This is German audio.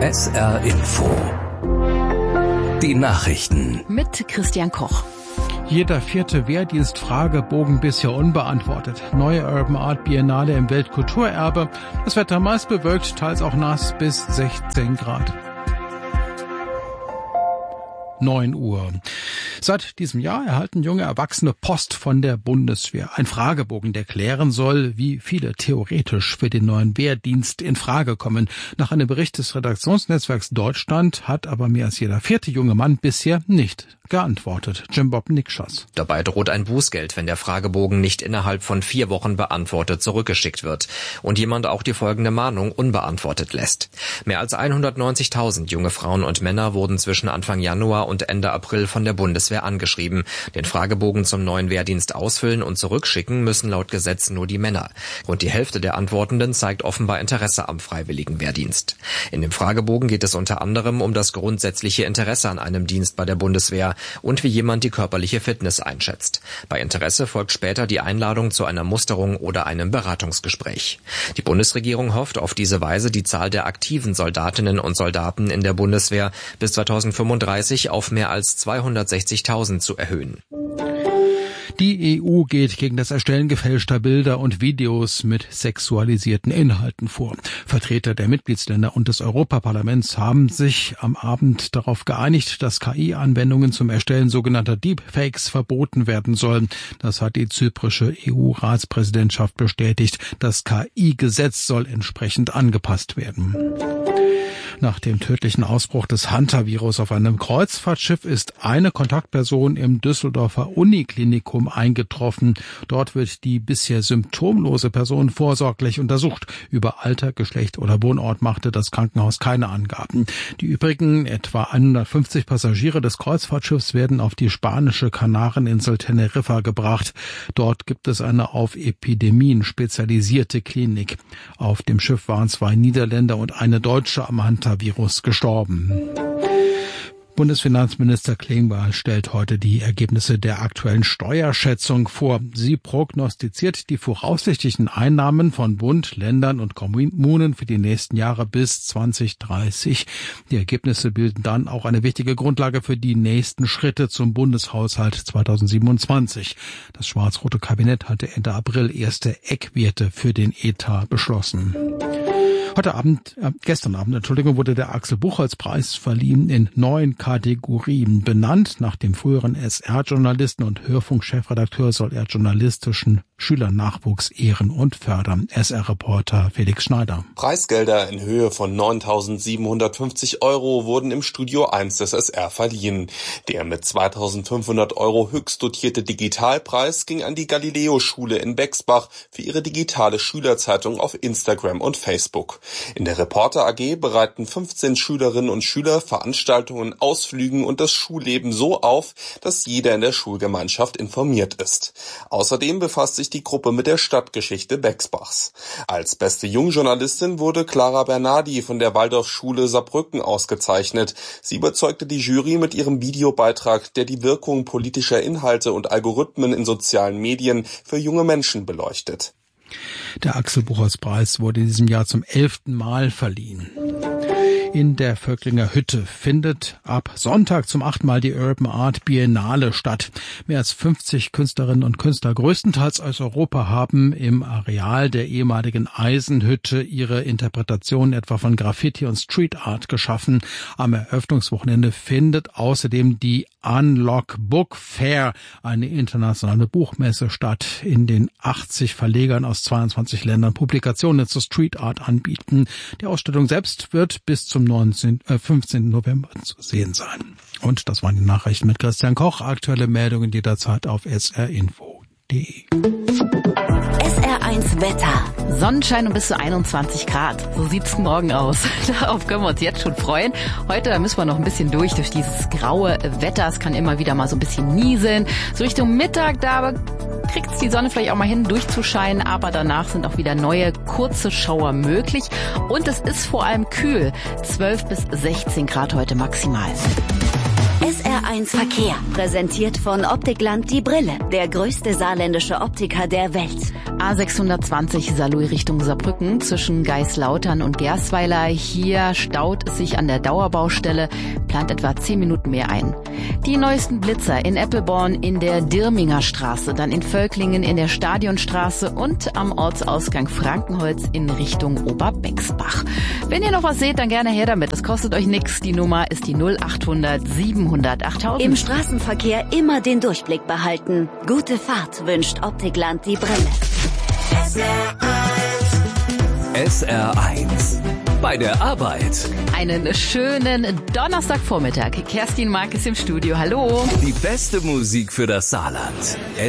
SR Info. Die Nachrichten. Mit Christian Koch. Jeder 4. Wehrdienst-Fragebogen bisher unbeantwortet. Neue Urban Art Biennale im Weltkulturerbe. Das Wetter meist bewölkt, teils auch nass bis 16 Grad. 9 Uhr. Seit diesem Jahr erhalten junge Erwachsene Post von der Bundeswehr. Ein Fragebogen, der klären soll, wie viele theoretisch für den neuen Wehrdienst in Frage kommen. Nach einem Bericht des Redaktionsnetzwerks Deutschland hat aber mehr als jeder 4. junge Mann bisher nicht geantwortet. Jim Bob Nikschas. Dabei droht ein Bußgeld, wenn der Fragebogen nicht innerhalb von 4 Wochen beantwortet zurückgeschickt wird und jemand auch die folgende Mahnung unbeantwortet lässt. Mehr als 190.000 junge Frauen und Männer wurden zwischen Anfang Januar und Ende April von der Bundeswehr angeschrieben. Den Fragebogen zum neuen Wehrdienst ausfüllen und zurückschicken müssen laut Gesetz nur die Männer. Rund die Hälfte der Antwortenden zeigt offenbar Interesse am freiwilligen Wehrdienst. In dem Fragebogen geht es unter anderem um das grundsätzliche Interesse an einem Dienst bei der Bundeswehr und wie jemand die körperliche Fitness einschätzt. Bei Interesse folgt später die Einladung zu einer Musterung oder einem Beratungsgespräch. Die Bundesregierung hofft auf diese Weise, die Zahl der aktiven Soldatinnen und Soldaten in der Bundeswehr bis 2035 auf mehr als 260.000 zu erhöhen. Die EU geht gegen das Erstellen gefälschter Bilder und Videos mit sexualisierten Inhalten vor. Vertreter der Mitgliedsländer und des Europaparlaments haben sich am Abend darauf geeinigt, dass KI-Anwendungen zum Erstellen sogenannter Deepfakes verboten werden sollen. Das hat die zyprische EU-Ratspräsidentschaft bestätigt. Das KI-Gesetz soll entsprechend angepasst werden. Nach dem tödlichen Ausbruch des Hantavirus auf einem Kreuzfahrtschiff ist eine Kontaktperson im Düsseldorfer Uniklinikum eingetroffen. Dort wird die bisher symptomlose Person vorsorglich untersucht. Über Alter, Geschlecht oder Wohnort machte das Krankenhaus keine Angaben. Die übrigen etwa 150 Passagiere des Kreuzfahrtschiffs werden auf die spanische Kanareninsel Teneriffa gebracht. Dort gibt es eine auf Epidemien spezialisierte Klinik. Auf dem Schiff waren 2 Niederländer und eine Deutsche am Hantavirus gestorben. Bundesfinanzminister Klingbeil stellt heute die Ergebnisse der aktuellen Steuerschätzung vor. Sie prognostiziert die voraussichtlichen Einnahmen von Bund, Ländern und Kommunen für die nächsten Jahre bis 2030. Die Ergebnisse bilden dann auch eine wichtige Grundlage für die nächsten Schritte zum Bundeshaushalt 2027. Das schwarz-rote Kabinett hatte Ende April erste Eckwerte für den Etat beschlossen. Gestern Abend, wurde der Axel-Buchholz-Preis verliehen in 9 Kategorien. Benannt nach dem früheren SR-Journalisten und Hörfunk-Chefredakteur soll er journalistischen Schülernachwuchs ehren und fördern. SR-Reporter Felix Schneider. Preisgelder in Höhe von 9.750 € wurden im Studio 1 des SR verliehen. Der mit 2.500 € höchst dotierte Digitalpreis ging an die Galileo-Schule in Bexbach für ihre digitale Schülerzeitung auf Instagram und Facebook. In der Reporter AG bereiten 15 Schülerinnen und Schüler Veranstaltungen, Ausflügen und das Schulleben so auf, dass jeder in der Schulgemeinschaft informiert ist. Außerdem befasst sich die Gruppe mit der Stadtgeschichte Bexbachs. Als beste Jungjournalistin wurde Clara Bernardi von der Waldorfschule Saarbrücken ausgezeichnet. Sie überzeugte die Jury mit ihrem Videobeitrag, der die Wirkung politischer Inhalte und Algorithmen in sozialen Medien für junge Menschen beleuchtet. Der Axel-Buchholz-Preis wurde in diesem Jahr zum 11. Mal verliehen. In der Völklinger Hütte findet ab Sonntag zum 8. Mal die Urban Art Biennale statt. Mehr als 50 Künstlerinnen und Künstler, größtenteils aus Europa, haben im Areal der ehemaligen Eisenhütte ihre Interpretation etwa von Graffiti und Street Art geschaffen. Am Eröffnungswochenende findet außerdem die Unlock Book Fair, eine internationale Buchmesse, statt, in den 80 Verlegern aus 22 Ländern Publikationen zur Street Art anbieten. Die Ausstellung selbst wird bis zum 15. November zu sehen sein. Und das waren die Nachrichten mit Christian Koch. Aktuelle Meldungen jederzeit auf srinfo.de. SR1 Wetter. Sonnenschein und bis zu 21 Grad. So sieht's morgen aus. Darauf können wir uns jetzt schon freuen. Heute müssen wir noch ein bisschen durch dieses graue Wetter. Es kann immer wieder mal so ein bisschen nieseln. So Richtung Mittag, da kriegt's die Sonne vielleicht auch mal hin, durchzuscheinen. Aber danach sind auch wieder neue kurze Schauer möglich. Und es ist vor allem kühl. 12 bis 16 Grad heute maximal. SR1 Verkehr, präsentiert von Optikland die Brille, der größte saarländische Optiker der Welt. A620 Saarlouis Richtung Saarbrücken zwischen Geislautern und Gersweiler. Hier staut es sich an der Dauerbaustelle, plant etwa 10 Minuten mehr ein. Die neuesten Blitzer in Eppelborn in der Dirminger Straße, dann in Völklingen in der Stadionstraße und am Ortsausgang Frankenholz in Richtung Oberbexbach. Wenn ihr noch was seht, dann gerne her damit. Das kostet euch nichts. Die Nummer ist die 0800 700 8000. Im Straßenverkehr immer den Durchblick behalten. Gute Fahrt wünscht Optikland die Brille. SR1 bei der Arbeit. Einen schönen Donnerstagvormittag. Kerstin Mark ist im Studio. Hallo. Die beste Musik für das Saarland.